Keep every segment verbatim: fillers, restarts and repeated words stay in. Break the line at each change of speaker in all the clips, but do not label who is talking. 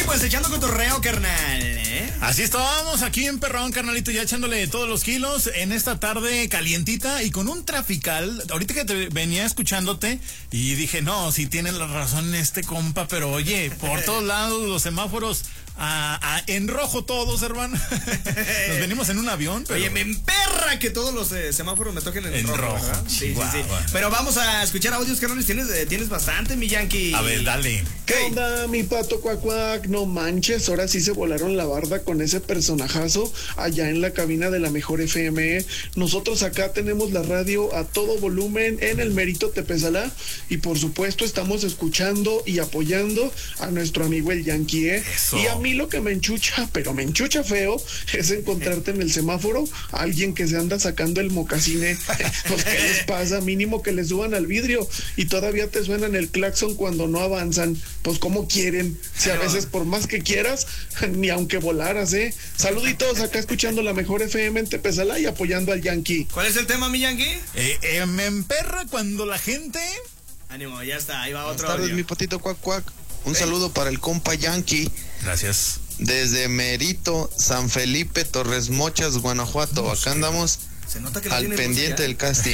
pues echando cotorreo, carnal, ¿eh?
Así estábamos aquí en Perrón, carnalito, ya echándole todos los kilos en esta tarde calientita y con un trafical. Ahorita que te venía escuchándote y dije, no, sí tiene la razón este compa, pero oye, por todos lados los semáforos a, a, en rojo todos, hermano. Nos venimos en un avión, pero...
Oye, me emperra que todos los eh, semáforos me toquen en,
en rojo.
rojo sí, sí, sí.
Bueno.
Pero vamos a escuchar audios, carnales. Tienes, eh, tienes bastante, mi Yankee.
A ver, dale.
¿Qué onda, mi pato cuac cuac? No manches, ahora sí se volaron la barda con ese personajazo allá en la cabina de la mejor F M. Nosotros acá tenemos la radio a todo volumen en el Mérito Tepezalá y por supuesto estamos escuchando y apoyando a nuestro amigo el Yankee, ¿eh?
Eso.
Y a mí lo que me enchucha, pero me enchucha feo, es encontrarte en el semáforo a alguien que se anda sacando el mocasine. Pues, ¿qué les pasa? Mínimo que le suban al vidrio y todavía te suenan el claxon cuando no avanzan. Pues como quieren, si a veces por más que quieras, ni aunque volaras, ¿eh? Saluditos, acá escuchando la mejor F M en Tepezalá y apoyando al Yankee.
¿Cuál es el tema, mi Yankee?
Eh, eh, me emperra cuando la gente...
Ánimo, ya está, ahí va otro.
Buenas tardes,
audio.
mi patito cuac cuac. Un
Hey.
saludo para el compa Yankee.
Gracias.
Desde Mérito, San Felipe, Torres Mochas, Guanajuato. Acá andamos
Se nota que no
al
tiene
pendiente del
música.
casting.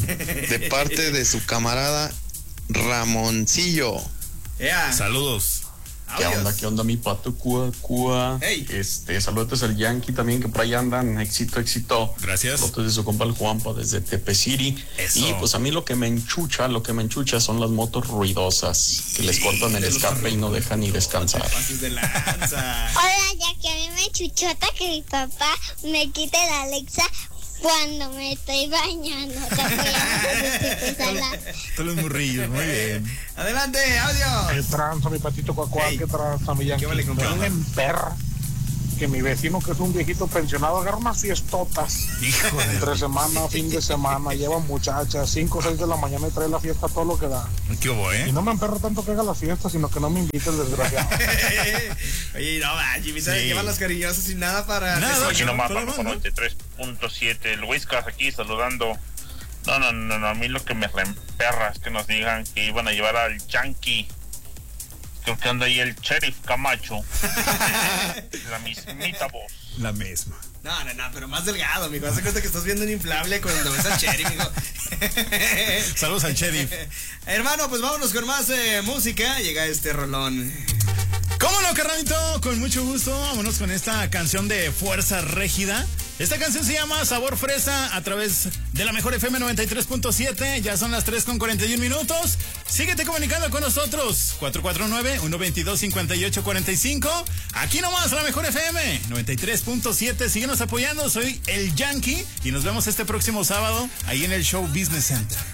De parte de su camarada Ramoncillo.
Yeah.
Saludos.
¿Qué
Audios.
onda? ¿Qué onda, mi pato Cua Cua?
Hey.
Este, saludos al Yankee también, que por ahí andan. Éxito, éxito.
Gracias.
Saludos de su compa el Juanpa desde Tepeciri.
Eso.
Y pues a mí lo que me enchucha, lo que me enchucha son las motos ruidosas, que les cortan el escape y no dejan ni descansar.
Pases de lanza.
Hola, ya que a mí me chuchota que mi papá me quite la Alexa cuando me estoy bañando. Te apoyamos desde Tepezalá.
Todos los murrillos, muy bien.
Adelante, audio.
¿Qué tranza, mi patito cuacuá?
Hey.
¿Qué tranza, mi Yankee?
¿Qué vale, compa?
Me emperra que mi vecino, que es un viejito pensionado, agarra unas fiestotas.
Hijo de...
Entre semana, fin de semana, lleva muchachas, cinco o seis de la mañana y trae la fiesta todo lo que da.
¿Qué hubo,
Y
eh?
no me emperra tanto que haga la fiesta, sino que no me invite el desgraciado.
Oye, no, va, Jimmy, ¿sabes
Sí.
qué van las cariñosas sin nada para...
Nada.
Aquí nomás
Pero
vamos
no,
por
no.
noventa y tres punto siete. El Whiskas aquí saludando. No, no, no, no, a mí lo que me reemperra es que nos digan que iban a llevar al Yankee. Creo que anda ahí el Sheriff Camacho. La mismita voz.
La misma.
No, no, no, pero más delgado, mijo. Haz de cuenta que estás viendo un inflable cuando ves al Cherry, mijo.
Saludos al sheriff.
Hermano, pues vámonos con más eh, música. Llega este rolón.
¿Cómo no, carnalito? Con mucho gusto. Vámonos con esta canción de Fuerza Régida. Esta canción se llama Sabor Fresa a través de la mejor F M noventa y tres punto siete. Ya son las tres con cuarenta y un minutos. Síguete comunicando con nosotros. cuatro cuatro nueve, uno dos dos, cinco ocho cuatro cinco. Aquí nomás la mejor F M noventa y tres punto siete. Síguenos apoyando. Soy el Yankee y nos vemos este próximo sábado ahí en el Show Business Center.